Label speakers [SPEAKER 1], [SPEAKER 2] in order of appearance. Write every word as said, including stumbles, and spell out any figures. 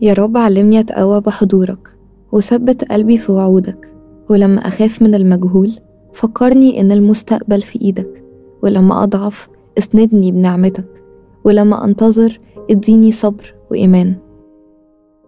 [SPEAKER 1] يا رب علمني أتقوى بحضورك وثبت قلبي في وعودك، ولما أخاف من المجهول فكرني إن المستقبل في إيدك، ولما أضعف اسندني بنعمتك، ولما أنتظر اديني صبر وإيمان.